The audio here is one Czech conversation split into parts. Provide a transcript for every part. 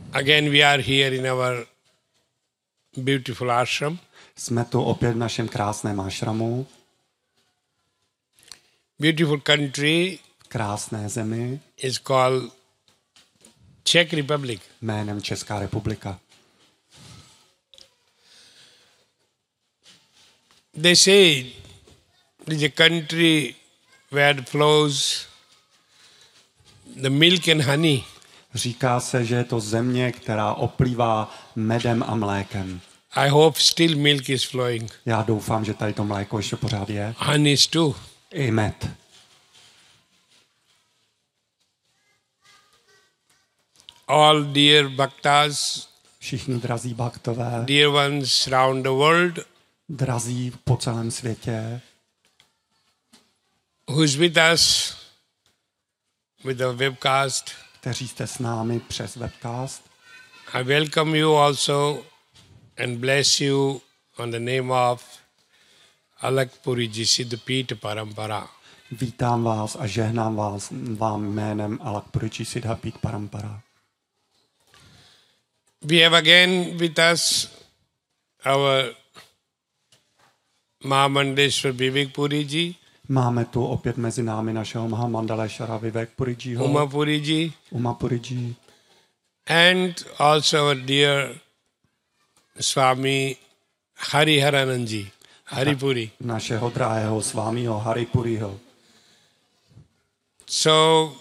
Again we are here in our beautiful ashram. Jsme tu opět v našem krásném ashramu, Beautiful country krásné zemi, is called Czech Republic. jménem Česká republika. They say it is a country where flows the milk and honey. Říká se, že je to země, která oplývá medem a mlékem. I hope still milk is flowing. Já doufám, že tady to mléko ještě pořád je. Honey is too. I med. All dear bhaktas, Všichni drazí baktové, dear ones around the world, drazí po celém světě, who is with us with the webcast, kteří jste s námi přes webcast. I welcome you also and bless you on the name of Alakpuriji Siddhapita Parampara. Vítám vás a žehnám vám jménem Alakpuriji Siddhapita Parampara. We have again with us our Mahamandeshwar Vivek Puriji, Máme tu opět mezi námi našeho Mahamandaleshvara Vivek Purijiho, Uma Puriji, Uma Puriji, and also our dear Swami Hariharanandji, Haripuri. našeho drahého svámího Haripuriho. So,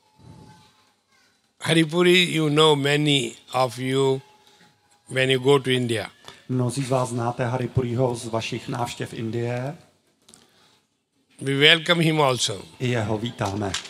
Haripuri, you know many of you when you go to India. Mnozí z vás znáte Haripuriho z vašich návštěv Indie. We welcome him also. I jeho vítáme.